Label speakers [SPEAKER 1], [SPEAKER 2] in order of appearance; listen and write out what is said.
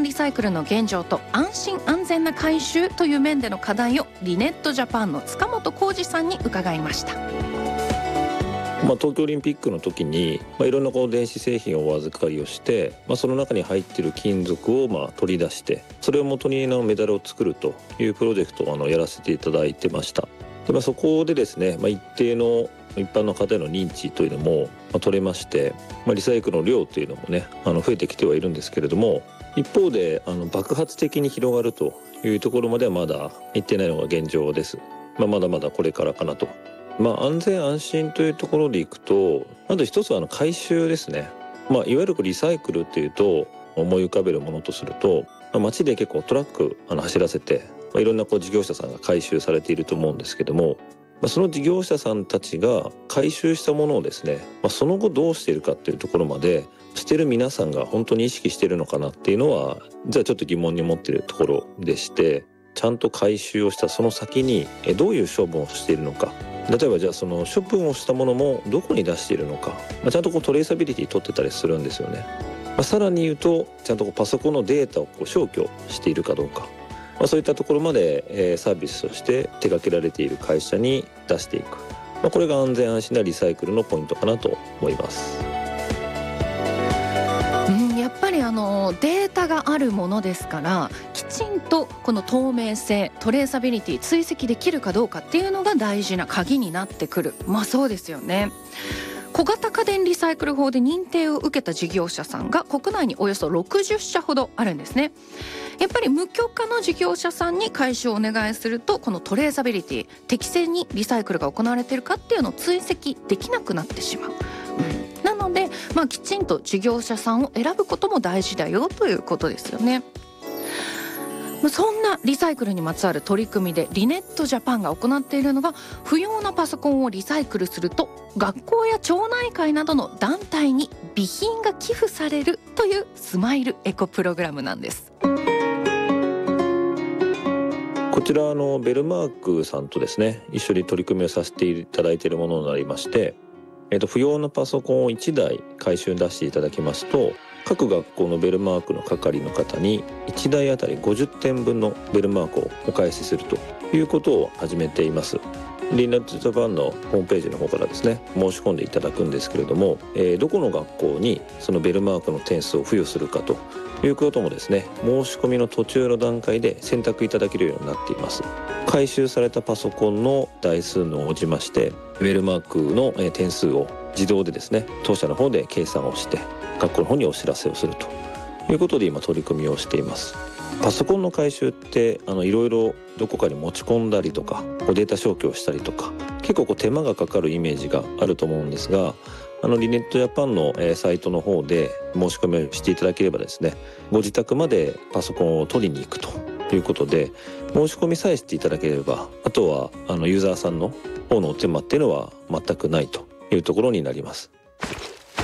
[SPEAKER 1] リサイクルの現状と安心安全な回収という面での課題をリネットジャパンの塚本浩二さんに伺いました。
[SPEAKER 2] 東京オリンピックの時に、いろんな電子製品をお預かりをして、その中に入っている金属を取り出して、それを元にメダルを作るというプロジェクトをやらせていただいてました。で、そこでですね、一定の一般の方への認知というのも取れまして、リサイクルの量というのもね増えてきてはいるんですけれども、一方で爆発的に広がるというところまではまだいってないのが現状です。まだまだこれからかなと。安全安心というところでいくと、まず一つは回収ですね。いわゆるリサイクルっていうと思い浮かべるものとすると、街で結構トラック走らせて、いろんな事業者さんが回収されていると思うんですけども、その事業者さんたちが回収したものをですね、その後どうしているかっていうところまでしている皆さんが本当に意識しているのかなっていうのは、じゃあちょっと疑問に思っているところでして、ちゃんと回収をしたその先にどういう処分をしているのか、例えばじゃあその処分をしたものもどこに出しているのか、ちゃんとトレーサビリティ取ってたりするんですよね。さらに言うと、ちゃんとパソコンのデータを消去しているかどうか、そういったところまでサービスとして手掛けられている会社に出していく、これが安全安心なリサイクルのポイントかなと思います。
[SPEAKER 1] やっぱりデータがあるものですから、きちんとこの透明性、トレーサビリティ、追跡できるかどうかっていうのが大事な鍵になってくる。そうですよね。小型家電リサイクル法で認定を受けた事業者さんが国内におよそ60社ほどあるんですね。やっぱり無許可の事業者さんに回収をお願いすると、このトレーサビリティ、適正にリサイクルが行われているかっていうのを追跡できなくなってしまう。なので、きちんと事業者さんを選ぶことも大事だよということですよね。そんなリサイクルにまつわる取り組みでリネットジャパンが行っているのが、不要なパソコンをリサイクルすると学校や町内会などの団体に備品が寄付されるというスマイルエコプログラムなんです。
[SPEAKER 2] こちらベルマークさんとですね、一緒に取り組みをさせていただいているものになりまして、不要なパソコンを1台回収に出していただきますと、各学校のベルマークの係の方に1台あたり50点分のベルマークをお返しするということを始めています。リネットジャパンのホームページの方からですね、申し込んでいただくんですけれども、どこの学校にそのベルマークの点数を付与するかということもですね、申し込みの途中の段階で選択いただけるようになっています。回収されたパソコンの台数の応じまして、ベルマークの点数を自動でですね、当社の方で計算をして学校の方にお知らせをするということで今取り組みをしています。パソコンの回収っていろいろどこかに持ち込んだりとかデータ消去をしたりとか、結構手間がかかるイメージがあると思うんですが、リネットジャパンのサイトの方で申し込みをしていただければですね、ご自宅までパソコンを取りに行くということで、申し込みさえしていただければ、あとはユーザーさんの方のお手間っていうのは全くないというところになります。